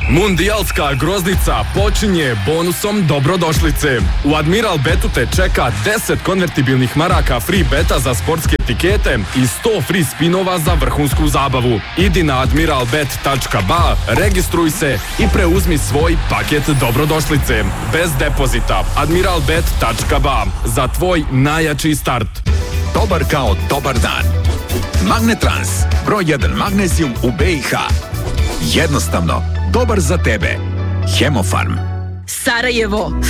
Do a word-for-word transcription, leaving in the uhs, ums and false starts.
Mundijalska groznica počinje bonusom dobrodošlice. U Admiral Betu te čeka deset konvertibilnih maraka free beta za sportske etikete i sto free spinova za vrhunsku zabavu. Idi na admiral bet tačka ba, registruj se i preuzmi svoj paket dobrodošlice. Bez depozita. admiral bet tačka ba. Za tvoj najjači start. Dobar kao dobar dan. Magnetrans, broj jedan magnezijum u be i ha. Jednostavno, dobar za tebe. Hemofarm. Sarajevo,